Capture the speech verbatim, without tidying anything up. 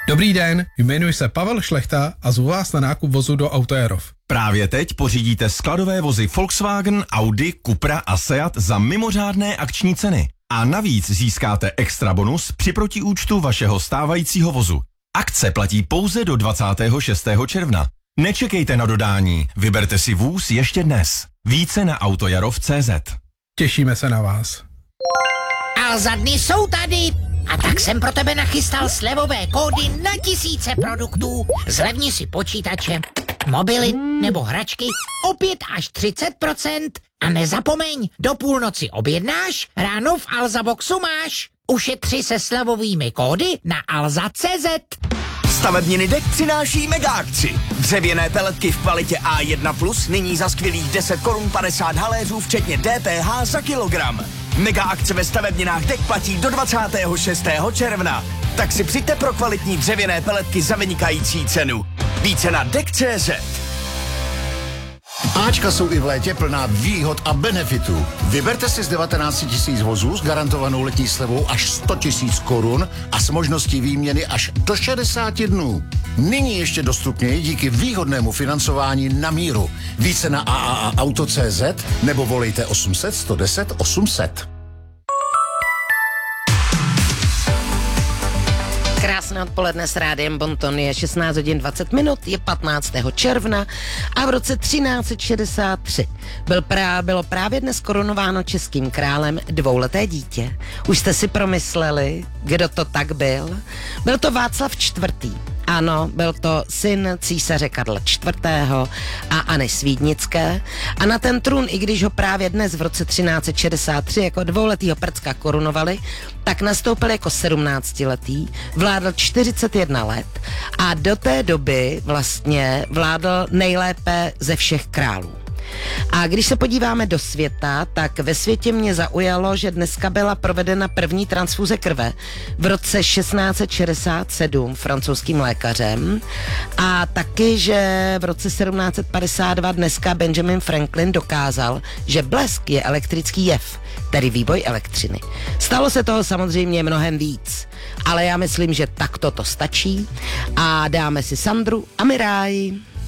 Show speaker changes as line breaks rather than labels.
Dobrý den, jmenuji se Pavel Šlechta a zvu vás na nákup vozu do Autojarov.
Právě teď pořídíte skladové vozy Volkswagen, Audi, Cupra a Seat za mimořádné akční ceny. A navíc získáte extra bonus při protiúčtu vašeho stávajícího vozu. Akce platí pouze do dvacátého šestého června. Nečekejte na dodání, vyberte si vůz ještě dnes. Více na autojarov tečka cé zet.
Těšíme se na vás.
Alza dny jsou tady a tak jsem pro tebe nachystal slevové kódy na tisíce produktů. Zlevni si počítače, mobily nebo hračky o pět až třicet procent. A nezapomeň, do půlnoci objednáš, ráno v Alza Boxu máš. Ušetři se slevovými kódy na alza tečka cé zet.
Stavebniny Dek přináší mega akci. Dřevěné peletky v kvalitě á jedna plus nyní za skvělých deset korun padesát haléřů včetně dé pé há za kilogram. Mega akce ve stavebninách Dek platí do dvacátého šestého června. Tak si přijďte pro kvalitní dřevěné peletky za vynikající cenu. Více na dek tečka cé zet.
Ačka jsou i v létě plná výhod a benefitů. Vyberte si z devatenáct tisíc vozů s garantovanou letní slevou až sto tisíc korun a s možností výměny až do šedesáti dnů. Nyní ještě dostupněji díky výhodnému financování na míru. Více na a a a auto tečka cé zet nebo volejte osm set, sto deset, osm set.
Krásné odpoledne s rádiem Bonton, je šestnáct hodin dvacet minut, je patnáctého června a v roce třináct set šedesát tři byl prá, bylo právě dnes korunováno českým králem dvouleté dítě. Už jste si promysleli, kdo to tak byl? Byl to Václav čtvrtý. Ano, byl to syn císaře Karla čtvrtého a Anny Svídnické a na ten trůn, i když ho právě dnes v roce třináct set šedesát tři jako dvouletýho prcka korunovali, tak nastoupil jako sedmnáctiletý, vládl čtyřicet jedna let a do té doby vlastně vládl nejlépe ze všech králů. A když se podíváme do světa, tak ve světě mě zaujalo, že dneska byla provedena první transfuze krve v roce šestnáct set šedesát sedm francouzským lékařem a taky, že v roce sedmnáct set padesát dva dneska Benjamin Franklin dokázal, že blesk je elektrický jev, tedy výboj elektřiny. Stalo se toho samozřejmě mnohem víc, ale já myslím, že takto to stačí a dáme si Sandru a Miráj.